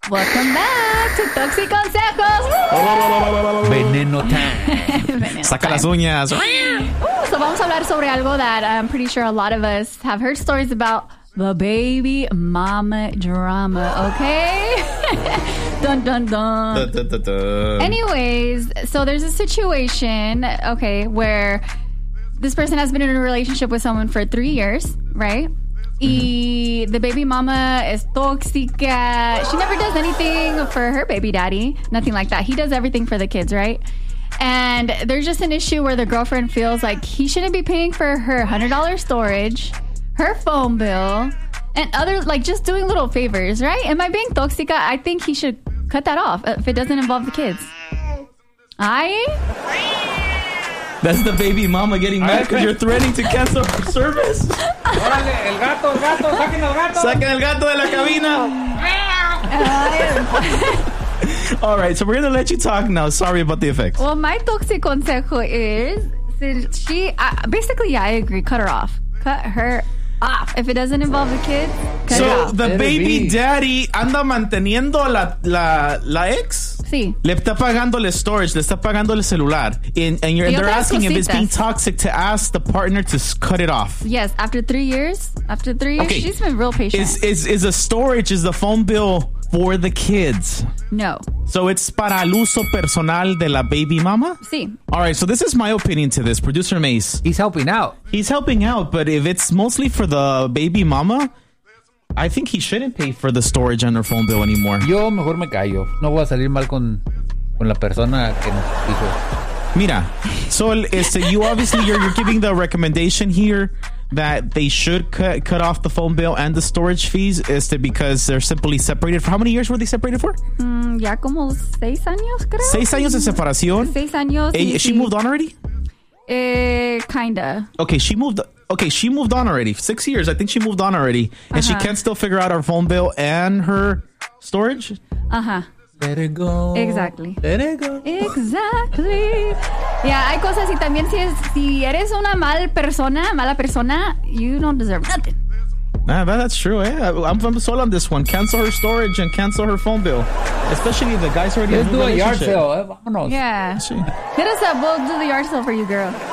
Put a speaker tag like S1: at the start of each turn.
S1: Welcome back to Toxic Consejos.
S2: Veneno time.
S3: Saca las uñas.
S1: So vamos a hablar sobre algo that I'm pretty sure a lot of us have heard stories about. The baby mama drama, okay? Dun, dun, dun. Anyways, so there's a situation, okay, where this person has been in a relationship with someone for 3 years, right? Y the baby mama is tóxica. She never does anything for her baby daddy. Nothing like that. He does everything for the kids, right? And there's just an issue where the girlfriend feels like he shouldn't be paying for her $100 storage, her phone bill, and other, like, just doing little favors, right? Am I being tóxica? I think he should cut that off if it doesn't involve the kids.
S3: That's the baby mama getting mad because you're threatening to cancel her service.
S2: Órale, el gato, saquen el gato.
S3: Saquen el gato de la cabina. All right, so we're going to let you talk now. Sorry about the effects.
S1: Well, my toxic consejo is, since she, basically, yeah, I agree. Cut her off. Cut her off. If it doesn't involve the kids, cut it
S3: So
S1: off.
S3: the baby daddy anda manteniendo la ex?
S1: Sí.
S3: Le está pagando el storage, le está pagando el celular. And they're asking if it's being toxic to ask the partner to cut it off.
S1: Yes, after 3 years,
S3: Okay.
S1: she's been real patient.
S3: Is the phone bill for the kids?
S1: No.
S3: So it's para el uso personal de la baby mama?
S1: Sí.
S3: All right, so this is my opinion to this. Producer Mace.
S2: He's helping out.
S3: He's helping out, but if it's mostly for the baby mama, I think he shouldn't pay for the storage and her phone bill anymore.
S2: Yo mejor me callo. No voy a salir mal con la persona que nos dijo.
S3: Mira, so you obviously you're giving the recommendation here that they should cut off the phone bill and the storage fees because they're simply separated. For how many years were they separated for?
S1: Ya como 6 años, creo.
S3: 6 años de separación.
S1: 6 años.
S3: She moved on already?
S1: Kinda.
S3: Okay, she moved on already. 6 years. I think she moved on already. And she can't still figure out her phone bill and her storage?
S1: Ajá.
S2: Let it go.
S1: Exactly.
S2: Let it go.
S1: Exactly. Yeah, hay cosas y también si eres una mala persona, you don't deserve nothing.
S3: That's true. I'm sold on this one. Cancel her storage and cancel her phone bill. Especially if the guy's already in a
S2: Let's do a yard
S3: relationship.
S2: sale. Vámonos.
S1: Yeah.
S3: Sí.
S1: Hit us up. We'll do the yard sale for you, girl.